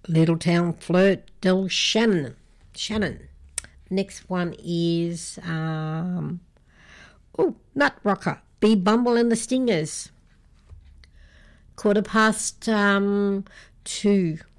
Little Town Flirt, Del Shannon. Next one is Nut Rocker, Be Bumble and the Stingers. 2:15.